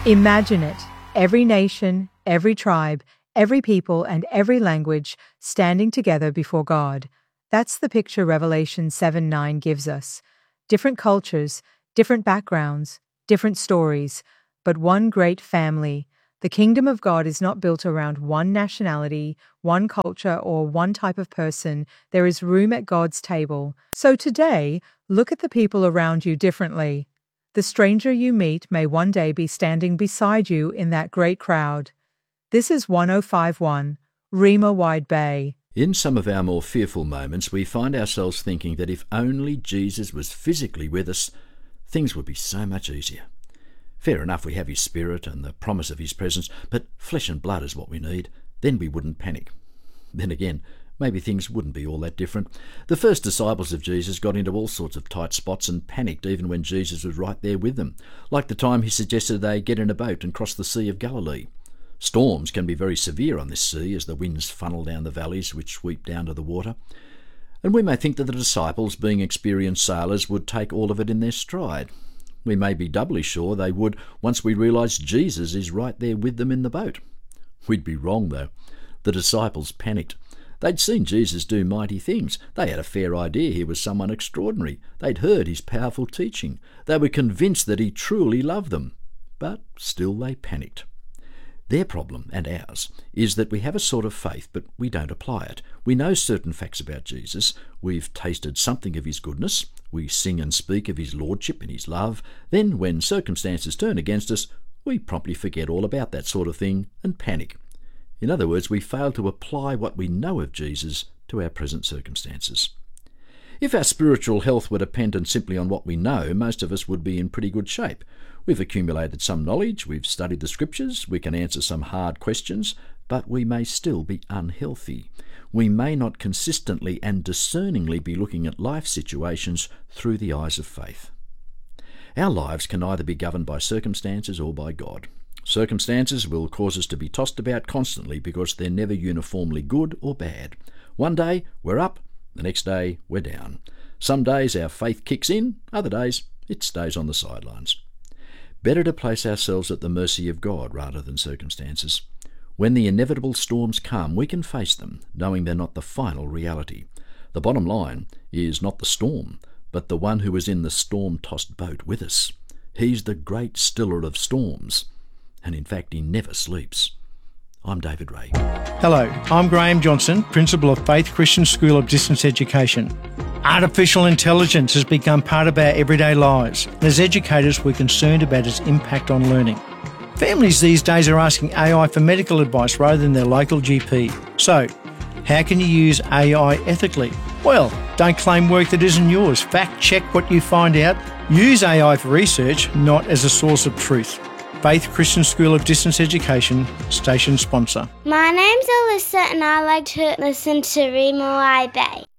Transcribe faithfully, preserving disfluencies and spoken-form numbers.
Imagine it. Every nation, every tribe, every people, and every language standing together before God. That's the picture Revelation seven nine gives us. Different cultures, different backgrounds, different stories, but one great family. The kingdom of God is not built around one nationality, one culture, or one type of person. There is room at God's table. So today, look at the people around you differently. The stranger you meet may one day be standing beside you in that great crowd. This is one oh five point one, Rhema Wide Bay. In some of our more fearful moments, we find ourselves thinking that if only Jesus was physically with us, things would be so much easier. Fair enough, we have his spirit and the promise of his presence, but flesh and blood is what we need. Then we wouldn't panic. Then again, maybe things wouldn't be all that different. The first disciples of Jesus got into all sorts of tight spots and panicked even when Jesus was right there with them, like the time he suggested they get in a boat and cross the Sea of Galilee. Storms can be very severe on this sea as the winds funnel down the valleys which sweep down to the water. And we may think that the disciples, being experienced sailors, would take all of it in their stride. We may be doubly sure they would once we realise Jesus is right there with them in the boat. We'd be wrong, though. The disciples panicked. They'd seen Jesus do mighty things. They had a fair idea he was someone extraordinary. They'd heard his powerful teaching. They were convinced that he truly loved them. But still they panicked. Their problem, and ours, is that we have a sort of faith, but we don't apply it. We know certain facts about Jesus. We've tasted something of his goodness. We sing and speak of his lordship and his love. Then, when circumstances turn against us, we promptly forget all about that sort of thing and panic. In other words, we fail to apply what we know of Jesus to our present circumstances. If our spiritual health were dependent simply on what we know, most of us would be in pretty good shape. We've accumulated some knowledge, we've studied the scriptures, we can answer some hard questions, but we may still be unhealthy. We may not consistently and discerningly be looking at life situations through the eyes of faith. Our lives can either be governed by circumstances or by God. Circumstances will cause us to be tossed about constantly because they're never uniformly good or bad. One day we're up, the next day we're down. Some days our faith kicks in, other days it stays on the sidelines. Better to place ourselves at the mercy of God rather than circumstances. When the inevitable storms come, we can face them, knowing they're not the final reality. The bottom line is not the storm, but the one who is in the storm-tossed boat with us. He's the great stiller of storms, and in fact he never sleeps. I'm David Ray. Hello, I'm Graham Johnson, Principal of Faith Christian School of Distance Education. Artificial intelligence has become part of our everyday lives, and as educators we're concerned about its impact on learning. Families these days are asking A I for medical advice rather than their local G P. So, how can you use A I ethically? Well, don't claim work that isn't yours. Fact check what you find out. Use A I for research, not as a source of truth. Faith Christian School of Distance Education, station sponsor. My name's Alyssa and I like to listen to Rhema Wide Bay.